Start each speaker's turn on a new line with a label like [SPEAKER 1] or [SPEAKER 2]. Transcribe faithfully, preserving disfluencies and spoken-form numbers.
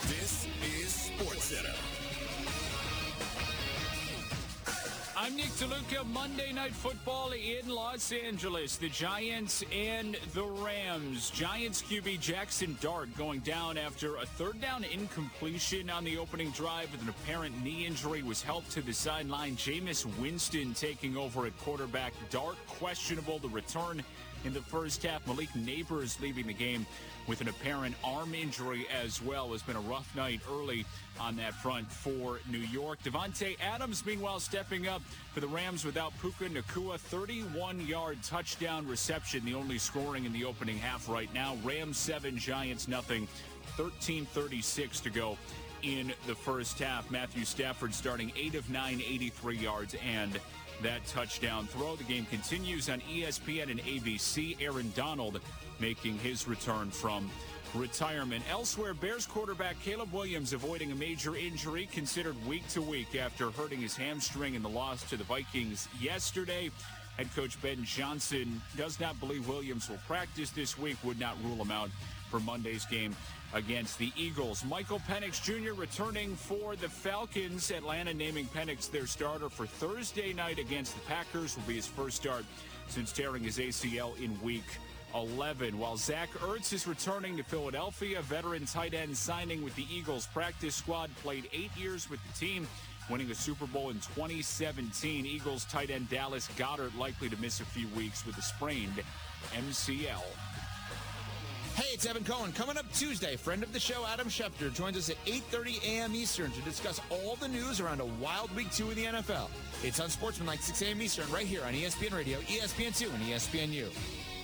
[SPEAKER 1] This is SportsCenter.
[SPEAKER 2] I'm Nick DeLuca. Monday Night Football in Los Angeles. The Giants and the Rams. Giants Q B Jackson Dart going down after a third down incompletion on the opening drive with an apparent knee injury was helped to the sideline. Jameis Winston taking over at quarterback. Dart questionable to return in the first half. Malik Neighbors leaving the game with an apparent arm injury as well. It's been a rough night early on that front for New York. Devontae Adams, meanwhile, stepping up for the Rams without Puka Nacua. thirty-one-yard touchdown reception, the only scoring in the opening half right now. Rams seven, Giants nothing. thirteen thirty-six to go in the first half. Matthew Stafford starting eight of nine, eighty-three yards and that touchdown throw. The game continues on E S P N and A B C. Aaron Donald making his return from retirement. Elsewhere, Bears quarterback Caleb Williams avoiding a major injury, considered week to week after hurting his hamstring in the loss to the Vikings yesterday. Head coach Ben Johnson does not believe Williams will practice this week, would not rule him out for Monday's game against the Eagles. Michael Penix Junior returning for the Falcons. Atlanta naming Penix their starter for Thursday night against the Packers. Will be his first start since tearing his A C L in week eleven. While Zach Ertz is returning to Philadelphia, veteran tight end signing with the Eagles practice squad, played eight years with the team, winning a Super Bowl in twenty seventeen. Eagles tight end Dallas Goedert likely to miss a few weeks with a sprained M C L.
[SPEAKER 3] Hey, it's Evan Cohen. Coming up Tuesday, friend of the show, Adam Schefter, joins us at eight thirty a.m. Eastern to discuss all the news around a wild week two of the N F L. It's on Sportsman like six a.m. Eastern right here on E S P N Radio, E S P N two, and E S P N U.